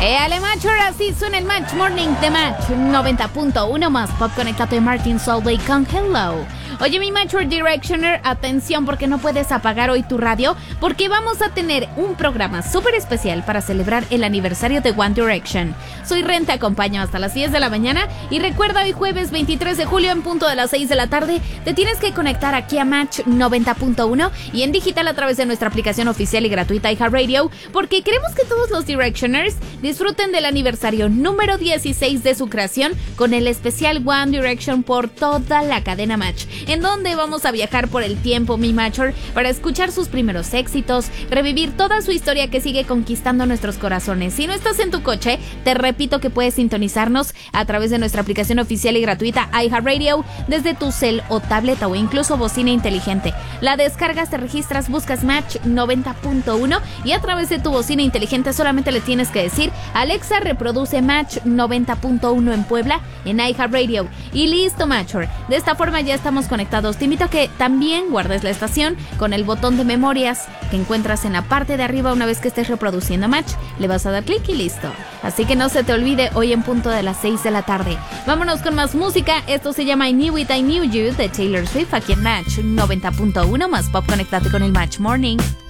Ale Macho, así suena el Match Morning de Match 90.1 más pop conectado de Martin Solveig con Hello. Oye, mi Macho Directioner, atención porque no puedes apagar hoy tu radio porque vamos a tener un programa súper especial para celebrar el aniversario de One Direction. Soy Ren, te acompaño hasta las 10 de la mañana y recuerda, hoy jueves 23 de julio en punto de las 6 de la tarde te tienes que conectar aquí a Match 90.1 y en digital a través de nuestra aplicación oficial y gratuita iHeartRadio porque queremos que todos los Directioners disfruten del aniversario número 16 de su creación con el especial One Direction por toda la cadena Match, en donde vamos a viajar por el tiempo, mi Matcher, para escuchar sus primeros éxitos, revivir toda su historia que sigue conquistando nuestros corazones. Si no estás en tu coche, te repito que puedes sintonizarnos a través de nuestra aplicación oficial y gratuita iHeartRadio desde tu cel o tableta o incluso bocina inteligente. La descargas, te registras, buscas Match 90.1 y a través de tu bocina inteligente solamente le tienes que decir: Alexa, reproduce Match 90.1 en Puebla en iHeartRadio. Y listo, Matcher. De esta forma ya estamos conectados. Te invito a que también guardes la estación con el botón de memorias que encuentras en la parte de arriba. Una vez que estés reproduciendo Match, le vas a dar clic y listo. Así que no se te olvide, hoy en punto de las 6 de la tarde. Vámonos con más música. Esto se llama I Knew It, I Knew You de Taylor Swift aquí en Match 90.1 más pop conectado con el Match Morning.